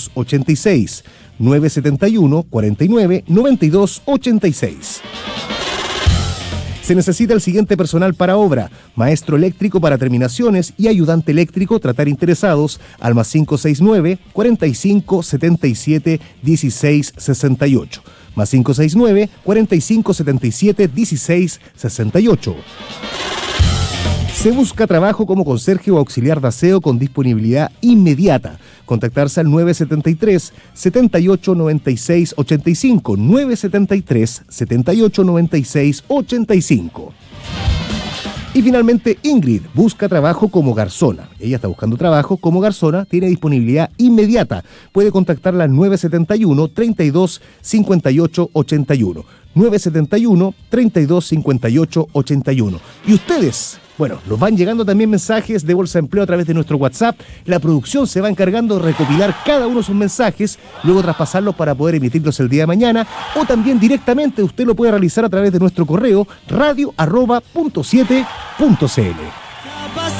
9286. 971 49 92 86. Se necesita el siguiente personal para obra: maestro eléctrico para terminaciones y ayudante eléctrico tratar interesados al +569 45 77 16 68. +569 45 77 16 68. Se busca trabajo como conserje o auxiliar de aseo con disponibilidad inmediata. Contactarse al 973 78 96 85, 973 78 96 85. Y finalmente, Ingrid busca trabajo como garzona. Ella está buscando trabajo como garzona, tiene disponibilidad inmediata. Puede contactarla al 971 32 58 81. 971 32 58 81. Y ustedes, bueno, nos van llegando también mensajes de Bolsa de Empleo a través de nuestro WhatsApp. La producción se va encargando de recopilar cada uno de sus mensajes, luego traspasarlos para poder emitirlos el día de mañana, o también directamente usted lo puede realizar a través de nuestro correo radio@punto7.cl.